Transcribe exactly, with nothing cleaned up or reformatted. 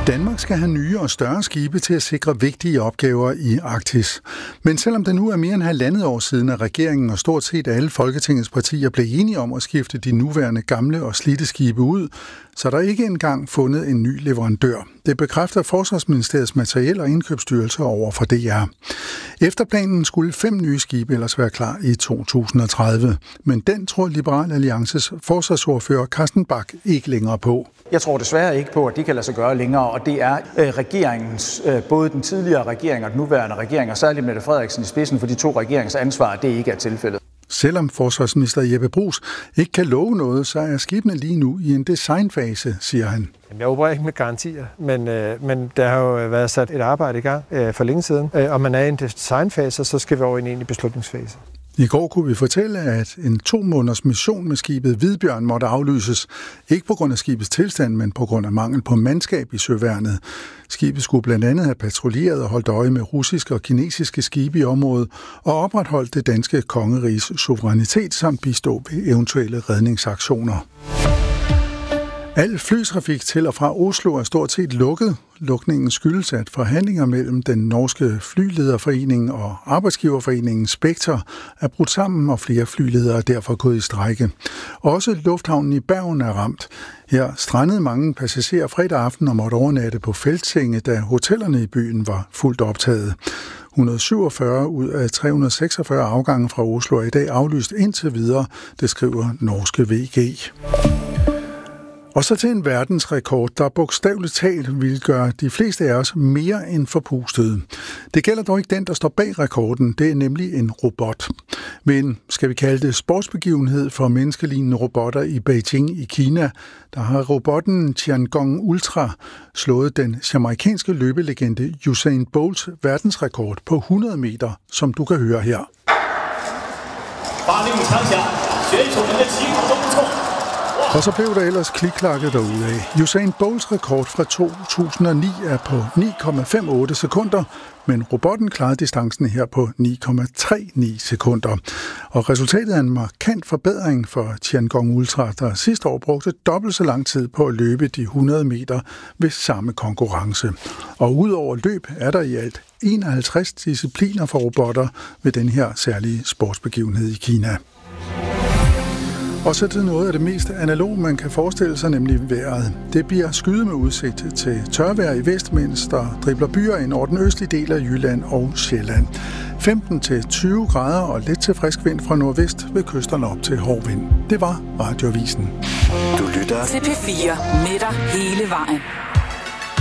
Danmark skal have nye og større skibe til at sikre vigtige opgaver i Arktis. Men selvom det nu er mere end halvandet år siden, at regeringen og stort set alle Folketingets partier blev enige om at skifte de nuværende gamle og slidte skibe ud, så er der ikke engang fundet en ny leverandør. Det bekræfter Forsvarsministeriets materiel- og indkøbsstyrelse over for D R. Efter planen skulle fem nye skibe ellers være klar i to tusind og tredive. Men den tror Liberal Alliances forsvarsordfører Carsten Bach ikke længere på. Jeg tror desværre ikke på, at det kan lade sig gøre længere, og det er øh, regeringens, øh, både den tidligere regering og den nuværende regering, og særligt Mette Frederiksen i spidsen for de to regeringens ansvar, at det ikke er tilfældet. Selvom forsvarsminister Jeppe Bruus ikke kan love noget, så er skibene lige nu i en designfase, siger han. Jeg opererer ikke med garantier, men, øh, men der har jo været sat et arbejde i gang øh, for længe siden, øh, og man er i en designfase, så skal vi over i en egentlig beslutningsfase. I går kunne vi fortælle, at en to måneders mission med skibet Hvidbjørn måtte aflyses. Ikke på grund af skibets tilstand, men på grund af mangel på mandskab i søværnet. Skibet skulle blandt andet have patruljeret og holdt øje med russiske og kinesiske skibe i området og opretholdt det danske kongeriges suverænitet samt bistå ved eventuelle redningsaktioner. Al flytrafik til og fra Oslo er stort set lukket. Lukningen skyldes, at forhandlinger mellem den norske flylederforening og arbejdsgiverforeningen Spekter er brudt sammen, og flere flyledere er derfor gået i strejke. Også lufthavnen i Bergen er ramt. Her strandede mange passagerer fredag aften og måtte overnatte på feltsenge, da hotellerne i byen var fuldt optaget. et hundrede og syvogfyrre ud af tre hundrede og seksogfyrre afgange fra Oslo er i dag aflyst indtil videre, det skriver norske V G. Og så til en verdensrekord, der bogstaveligt talt vil gøre de fleste af os mere end forpustede. Det gælder dog ikke den, der står bag rekorden. Det er nemlig en robot. Men skal vi kalde det sportsbegivenhed for menneskelignende robotter i Beijing i Kina, der har robotten Tiangong Ultra slået den jamaicanske løbelegende Usain Bolts verdensrekord på hundrede meter, som du kan høre her. Og så blev der ellers klikklakket derudad. Usain Bolts rekord fra to tusind og ni er på ni komma femogtyve sekunder, men robotten klarede distancen her på ni komma tredive sekunder. Og resultatet er en markant forbedring for Tiangong Ultra, der sidste år brugte dobbelt så lang tid på at løbe de hundrede meter ved samme konkurrence. Og udover løb er der i alt enoghalvtreds discipliner for robotter ved den her særlige sportsbegivenhed i Kina. Og så til noget af det mest analoge, man kan forestille sig, nemlig vejret. Det bliver skyet med udsigt til tørvejr i vest, mens der dribler byer ind over den østlige del af Jylland og Sjælland. femten til tyve grader og let til frisk vind fra nordvest ved kysterne op til hård vind. Det var Radioavisen. Du lytter til P fire med dig hele vejen.